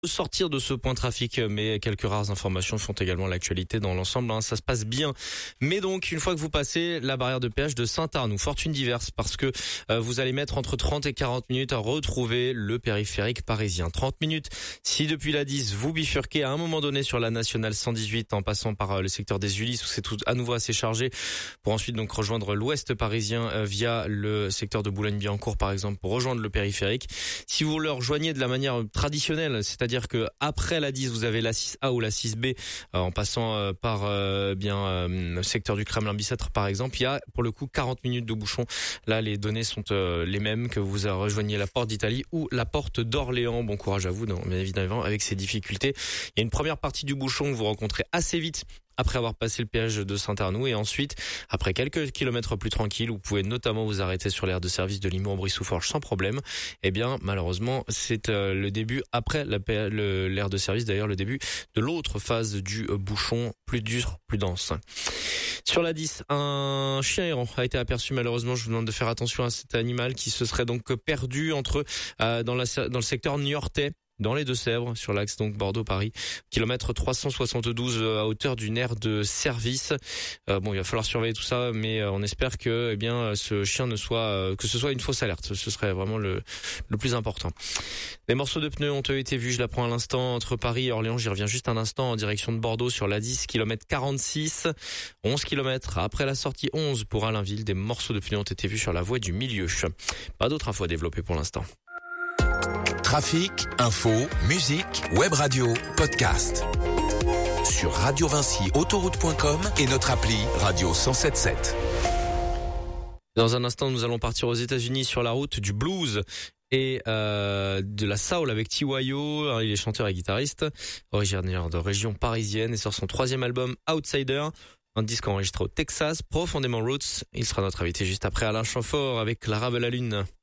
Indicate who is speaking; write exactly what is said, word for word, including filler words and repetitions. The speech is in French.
Speaker 1: sortir de ce point trafic, mais quelques rares informations font également l'actualité dans l'ensemble, hein, ça se passe bien. Mais donc, une fois que vous passez la barrière de péage de Saint-Arnoux, fortune diverse, parce que euh, vous allez mettre entre trente et quarante minutes à retrouver le périphérique parisien. trente minutes si depuis la dix, vous bifurquez à un moment donné sur la nationale cent dix-huit en passant par euh, le secteur des Ulysses, où c'est tout à nouveau assez chargé, pour ensuite donc rejoindre l'ouest parisien euh, via le secteur de Boulogne-Billancourt par exemple, pour rejoindre le périphérique. Si vous le rejoignez de la manière traditionnelle, c'est-à-dire C'est-à-dire que après la dix, vous avez la six A ou la six B, euh, en passant euh, par euh, bien euh, le secteur du Kremlin-Bicêtre par exemple. Il y a pour le coup quarante minutes de bouchon. Là, les données sont euh, les mêmes, que vous rejoigniez la porte d'Italie ou la porte d'Orléans. Bon courage à vous, non, bien évidemment, avec ces difficultés. Il y a une première partie du bouchon que vous rencontrez assez vite après avoir passé le péage de Saint-Arnoux, et ensuite, après quelques kilomètres plus tranquilles, vous pouvez notamment vous arrêter sur l'aire de service de Limours-Brie-sous-Forges sans problème. Eh bien, malheureusement, c'est euh, le début, après la, le, l'aire de service, d'ailleurs, le début de l'autre phase du euh, bouchon, plus dur, plus dense. Sur la dix, un chien errant a été aperçu, malheureusement. Je vous demande de faire attention à cet animal qui se serait donc perdu entre euh, dans, la, dans le secteur niortais, dans les Deux-Sèvres, sur l'axe donc Bordeaux-Paris, kilomètre trois cent soixante-douze à hauteur d'une aire de service. Euh, bon, il va falloir surveiller tout ça, mais euh, on espère que, eh bien, ce chien ne soit, euh, que ce soit une fausse alerte. Ce serait vraiment le, le plus important. Des morceaux de pneus ont été vus, je l'apprends à l'instant, entre Paris et Orléans. J'y reviens juste un instant en direction de Bordeaux sur la dix, kilomètre quarante-six, onze kilomètres après la sortie onze pour Allainville. Des morceaux de pneus ont été vus sur la voie du milieu. Pas d'autres infos à développer pour l'instant.
Speaker 2: Trafic, info, musique, web radio, podcast. Sur radio vinci autoroute point com et notre appli Radio cent sept sept.
Speaker 1: Dans un instant, nous allons partir aux États-Unis sur la route du blues et euh, de la soul avec T Y O. Il est chanteur et guitariste, originaire de région parisienne, et sort son troisième album Outsider, un disque enregistré au Texas, profondément roots. Il sera notre invité juste après Alain Chamfort avec La Rave à la Lune.